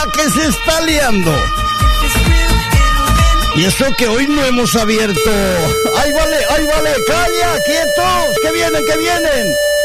la que se está liando. Y eso que hoy no hemos abierto. ¡Ay, vale! ¡Calla! ¡Quietos! ¡Que vienen!